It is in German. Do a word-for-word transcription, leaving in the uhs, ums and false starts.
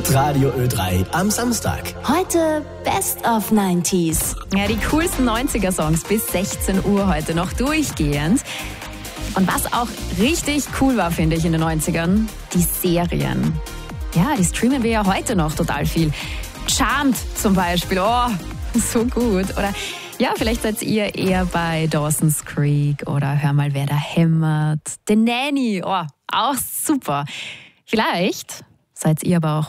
Hitradio Ö drei am Samstag. Heute Best of neunziger. Ja, die coolsten neunziger-Songs bis sechzehn Uhr heute noch durchgehend. Und was auch richtig cool war, finde ich, in den neunzigern, die Serien. Ja, die streamen wir ja heute noch total viel. Charmed zum Beispiel, oh, so gut. Oder ja, vielleicht seid ihr eher bei Dawson's Creek oder Hör mal, wer da hämmert. The Nanny, oh, auch super. Vielleicht seid ihr aber auch